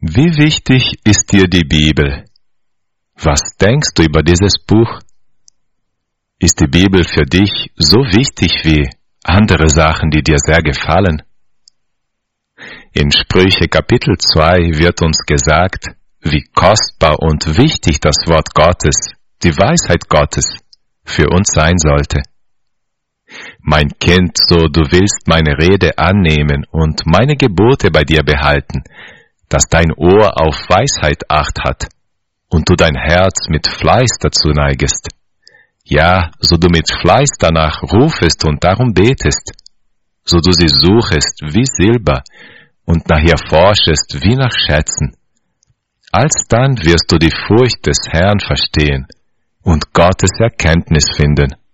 Wie wichtig ist dir die Bibel? Was denkst du über dieses Buch? Ist die Bibel für dich so wichtig wie andere Sachen, die dir sehr gefallen? In Sprüche Kapitel 2 wird uns gesagt, wie kostbar und wichtig das Wort Gottes, die Weisheit Gottes, für uns sein sollte. Mein Kind, so du willst meine Rede annehmen und meine Gebote bei dir behalten, dass dein Ohr auf Weisheit Acht hat und du dein Herz mit Fleiß dazu neigest. Ja, so du mit Fleiß danach rufest und darum betest, so du sie suchest wie Silber und nach ihr forschest wie nach Schätzen. Alsdann wirst du die Furcht des Herrn verstehen und Gottes Erkenntnis finden.